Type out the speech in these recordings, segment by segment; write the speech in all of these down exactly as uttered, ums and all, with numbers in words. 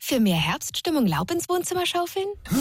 Für mehr Herbststimmung Laub ins Wohnzimmer schaufeln?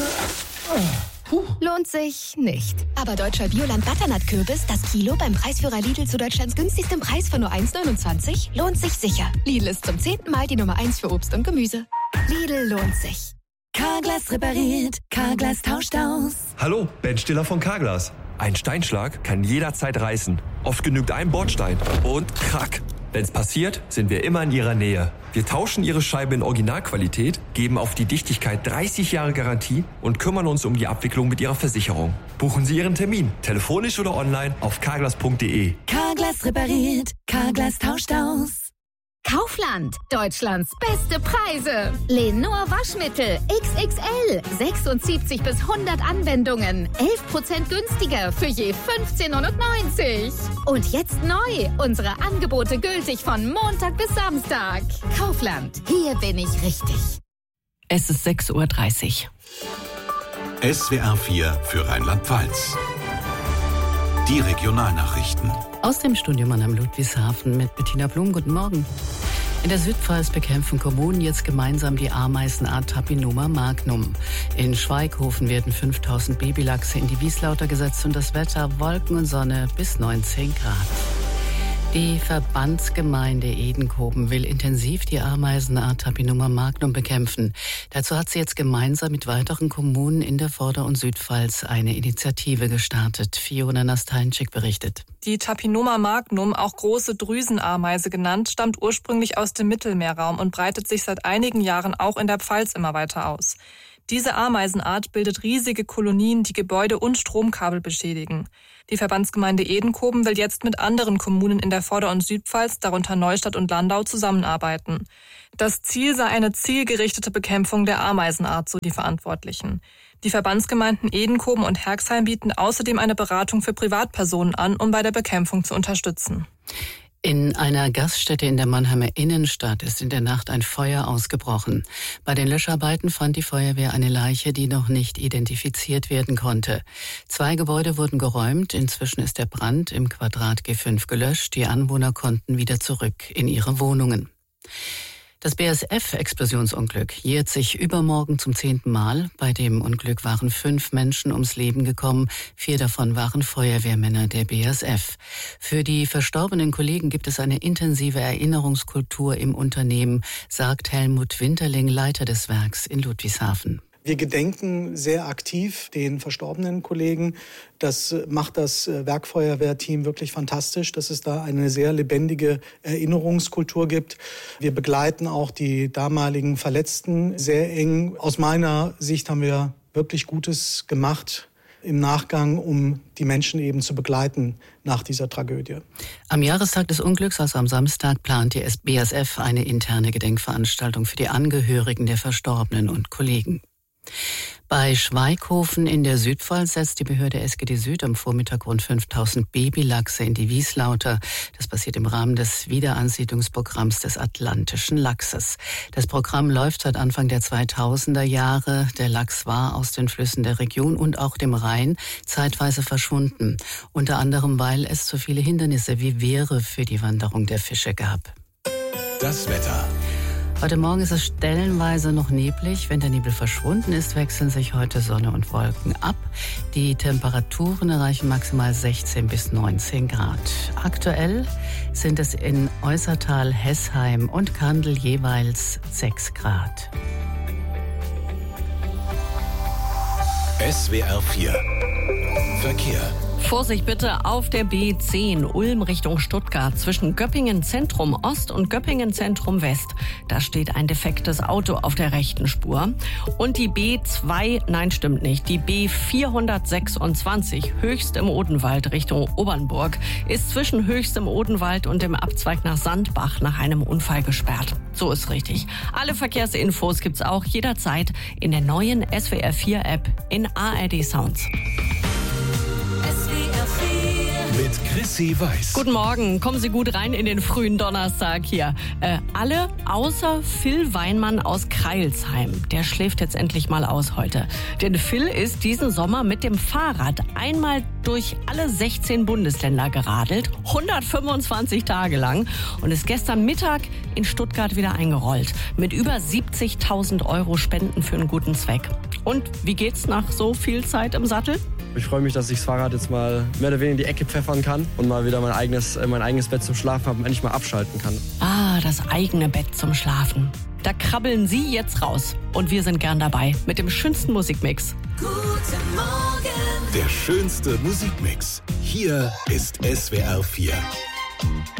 Puh. Lohnt sich nicht. Aber deutscher Bioland Butternut-Kürbis, das Kilo beim Preisführer Lidl zu Deutschlands günstigstem Preis von nur eins neunundzwanzig, lohnt sich sicher. Lidl ist zum zehnten Mal die Nummer eins für Obst und Gemüse. Lidl lohnt sich. Carglass repariert, Carglass tauscht aus. Hallo, Ben Stiller von Carglass. Ein Steinschlag kann jederzeit reißen. Oft genügt ein Bordstein und krack. Wenn's passiert, sind wir immer in Ihrer Nähe. Wir tauschen Ihre Scheibe in Originalqualität, geben auf die Dichtigkeit dreißig Jahre Garantie und kümmern uns um die Abwicklung mit Ihrer Versicherung. Buchen Sie Ihren Termin, telefonisch oder online auf carglass punkt de. Carglass repariert, Carglass tauscht aus. Kaufland, Deutschlands beste Preise. Lenor Waschmittel X X L, sechsundsiebzig bis hundert Anwendungen, elf Prozent günstiger für je fünfzehn neunundneunzig. Und jetzt neu, unsere Angebote gültig von Montag bis Samstag. Kaufland, hier bin ich richtig. Es ist sechs Uhr dreißig. S W R vier für Rheinland-Pfalz. Die Regionalnachrichten. Aus dem Studio Mannheim Ludwigshafen mit Bettina Blum. Guten Morgen. In der Südpfalz bekämpfen Kommunen jetzt gemeinsam die Ameisenart Tapinoma magnum. In Schweighofen werden fünftausend Babylachse in die Wieslauter gesetzt und das Wetter Wolken und Sonne bis neunzehn Grad. Die Verbandsgemeinde Edenkoben will intensiv die Ameisenart Tapinoma magnum bekämpfen. Dazu hat sie jetzt gemeinsam mit weiteren Kommunen in der Vorder- und Südpfalz eine Initiative gestartet. Fiona Nasteinczyk berichtet. Die Tapinoma magnum, auch große Drüsenameise genannt, stammt ursprünglich aus dem Mittelmeerraum und breitet sich seit einigen Jahren auch in der Pfalz immer weiter aus. Diese Ameisenart bildet riesige Kolonien, die Gebäude und Stromkabel beschädigen. Die Verbandsgemeinde Edenkoben will jetzt mit anderen Kommunen in der Vorder- und Südpfalz, darunter Neustadt und Landau, zusammenarbeiten. Das Ziel sei eine zielgerichtete Bekämpfung der Ameisenart, so die Verantwortlichen. Die Verbandsgemeinden Edenkoben und Herxheim bieten außerdem eine Beratung für Privatpersonen an, um bei der Bekämpfung zu unterstützen. In einer Gaststätte in der Mannheimer Innenstadt ist in der Nacht ein Feuer ausgebrochen. Bei den Löscharbeiten fand die Feuerwehr eine Leiche, die noch nicht identifiziert werden konnte. Zwei Gebäude wurden geräumt. Inzwischen ist der Brand im Quadrat G fünf gelöscht. Die Anwohner konnten wieder zurück in ihre Wohnungen. Das B A S F-Explosionsunglück jährt sich übermorgen zum zehnten Mal. Bei dem Unglück waren fünf Menschen ums Leben gekommen. Vier davon waren Feuerwehrmänner der B A S F. Für die verstorbenen Kollegen gibt es eine intensive Erinnerungskultur im Unternehmen, sagt Helmut Winterling, Leiter des Werks in Ludwigshafen. Wir gedenken sehr aktiv den verstorbenen Kollegen. Das macht das Werkfeuerwehrteam wirklich fantastisch, dass es da eine sehr lebendige Erinnerungskultur gibt. Wir begleiten auch die damaligen Verletzten sehr eng. Aus meiner Sicht haben wir wirklich Gutes gemacht im Nachgang, um die Menschen eben zu begleiten nach dieser Tragödie. Am Jahrestag des Unglücks, also am Samstag, plant die B A S F eine interne Gedenkveranstaltung für die Angehörigen der Verstorbenen und Kollegen. Bei Schweighofen in der Südpfalz setzt die Behörde S G D Süd am Vormittag rund fünftausend Babylachse in die Wieslauter. Das passiert im Rahmen des Wiederansiedlungsprogramms des Atlantischen Lachses. Das Programm läuft seit Anfang der zweitausender Jahre. Der Lachs war aus den Flüssen der Region und auch dem Rhein zeitweise verschwunden. Unter anderem, weil es zu viele Hindernisse wie Wehre für die Wanderung der Fische gab. Das Wetter. Heute Morgen ist es stellenweise noch neblig. Wenn der Nebel verschwunden ist, wechseln sich heute Sonne und Wolken ab. Die Temperaturen erreichen maximal sechzehn bis neunzehn Grad. Aktuell sind es in Eußertal, Hessheim und Kandel jeweils sechs Grad. S W R vier Verkehr. Vorsicht bitte auf der B zehn Ulm Richtung Stuttgart zwischen Göppingen Zentrum Ost und Göppingen Zentrum West. Da steht ein defektes Auto auf der rechten Spur. Und die B zwei, nein stimmt nicht, die B vierhundertsechsundzwanzig Höchst im Odenwald Richtung Obernburg ist zwischen Höchst im Odenwald und dem Abzweig nach Sandbach nach einem Unfall gesperrt. So ist richtig. Alle Verkehrsinfos gibt's auch jederzeit in der neuen S W R vier App in A R D Sounds. Mit Chrissy Weiß. Guten Morgen, kommen Sie gut rein in den frühen Donnerstag hier. Äh, alle außer Phil Weinmann aus Crailsheim. Der schläft jetzt endlich mal aus heute. Denn Phil ist diesen Sommer mit dem Fahrrad einmal durch alle sechzehn Bundesländer geradelt, hundertfünfundzwanzig Tage lang, und ist gestern Mittag in Stuttgart wieder eingerollt. Mit über siebzigtausend Euro Spenden für einen guten Zweck. Und wie geht's nach so viel Zeit im Sattel? Ich freue mich, dass ich das Fahrrad jetzt mal mehr oder weniger in die Ecke pfeffern kann und mal wieder mein eigenes, mein eigenes Bett zum Schlafen habe und endlich mal abschalten kann. Ah, das eigene Bett zum Schlafen. Da krabbeln Sie jetzt raus. Und wir sind gern dabei mit dem schönsten Musikmix. Guten Morgen. Der schönste Musikmix. Hier ist S W R vier.